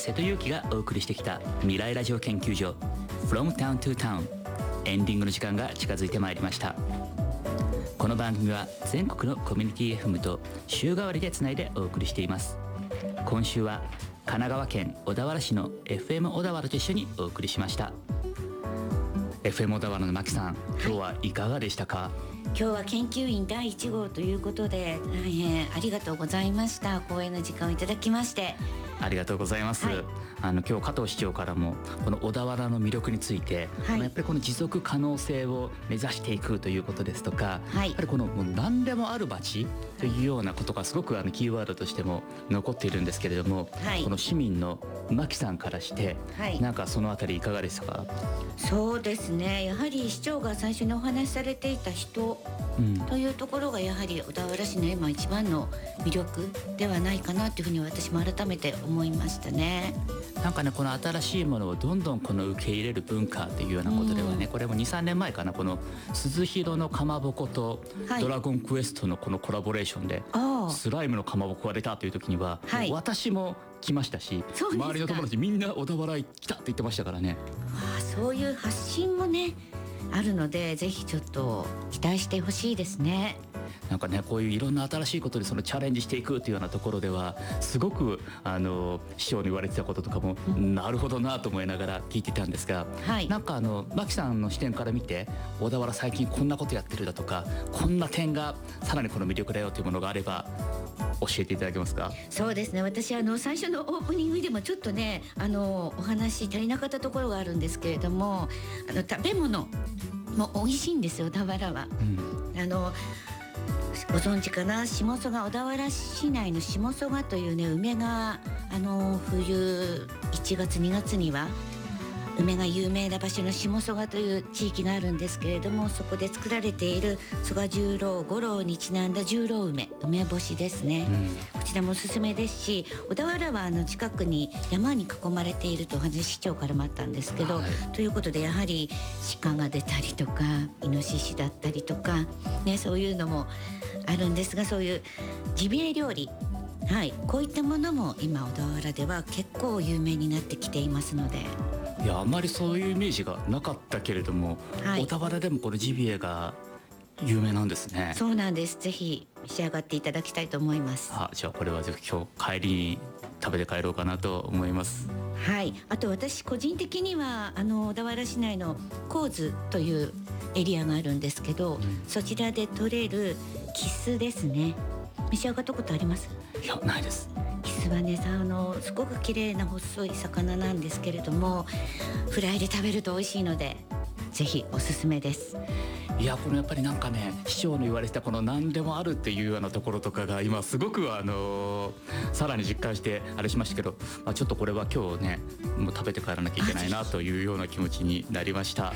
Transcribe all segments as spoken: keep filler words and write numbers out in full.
瀬戸裕樹がお送りしてきた未来ラジオ研究所 From Town to Town、 エンディングの時間が近づいてまいりました。この番組は全国のコミュニティ エフエム と週替わりでつないでお送りしています。今週は神奈川県小田原市の エフエム 小田原と一緒にお送りしました。 エフエム 小田原の牧さん、今日はいかがでしたか？ 今日は研究員だいいち号ということで大変ありがとうございました。講演の時間をいただきましてありがとうございます、はい、あの今日加藤市長からもこの小田原の魅力について、はい、やっぱりこの持続可能性を目指していくということですとか、はい、やっぱりこのもう何でもある街というようなことがすごくあのキーワードとしても残っているんですけれども、はい、この市民の牧さんからして、はい、なんかそのあたりいかがですか？ そうですね、やはり市長が最初にお話しされていた人というところがやはり小田原市の今一番の魅力ではないかなというふうに私も改めて思いましたね。 なんかね、この新しいものをどんどんこの受け入れる文化というようなことではね、うん、これも にさんねんまえかな、この鈴廣のかまぼことドラゴンクエストのこのコラボレーションで、はい、スライムのかまぼこが出たという時には、はい、私も来ましたし、周りの友達みんな小田原来たって言ってましたからね。 ああ、そういう発信もねあるので、ぜひちょっと期待してほしいですね。 なんかね、こういういろんな新しいことにそのチャレンジしていくというようなところではすごくあの市長に言われてたこととかも、うん、なるほどなと思いながら聞いてたんですが、はい、なんかあの牧さんの視点から見て小田原最近こんなことやってるだとか、こんな点がさらにこの魅力だよというものがあれば教えていただけますか？ そうですね、私あの最初のオープニングでもちょっとねあのお話足りなかったところがあるんですけれども、あの食べ物も美味しいんですよ、小田原は、うん、あのご存知かな、下曽我、小田原市内の下曽我というね梅があの冬いちがつにがつには梅が有名な場所の下曽我という地域があるんですけれども、そこで作られている曽我十郎五郎にちなんだ十郎梅梅干しですね、うん、こちらもおすすめですし、小田原はあの近くに山に囲まれているとお話市長からもあったんですけど、はい、ということでやはり鹿が出たりとかイノシシだったりとか、ね、そういうのもあるんですが、そういうジビエ料理、はい、こういったものも今小田原では結構有名になってきていますので。 いや、あまりそういうイメージがなかったけれども、はい、小田原でもこれジビエが有名なんですね。 そうなんです、ぜひ召し上がっていただきたいと思います。 あ、じゃあこれはぜひ今日帰りに食べて帰ろうかなと思います。 はい、あと私個人的にはあの小田原市内の高津というエリアがあるんですけど、うん、そちらで取れるキスですね、召し上がったことあります？ いや、ないです。 キスはね、あのすごく綺麗な細い魚なんですけれども、フライで食べると美味しいのでぜひおすすめです。 いや、このやっぱりなんかね、市長の言われてたこの何でもあるっていうようなところとかが今すごくあのー、さらに実感してあれしましたけど、まあ、ちょっとこれは今日ねもう食べて帰らなきゃいけないなというような気持ちになりました。はい、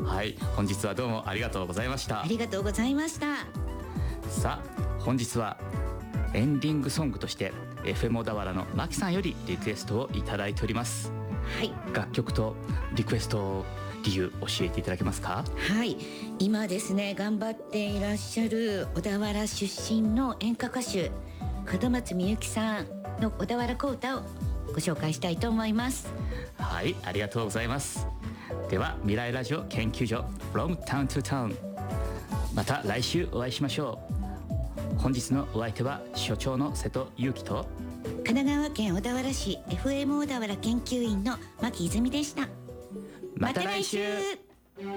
はい、本日はどうもありがとうございました。 ありがとうございました。 さあ、本日はエンディングソングとして エフエム 小田原の牧さんよりリクエストをいただいております。はい、楽曲とリクエスト理由教えていただけますか？ はい、今ですね頑張っていらっしゃる小田原出身の演歌歌手門松みゆきさんの小田原小唄をご紹介したいと思います。 はい、ありがとうございます。では未来ラジオ研究所 From Town to Town、 また来週お会いしましょう。本日のお相手は所長の瀬戸裕樹と神奈川県小田原市 エフエム 小田原研究員の牧泉でした。 また来週。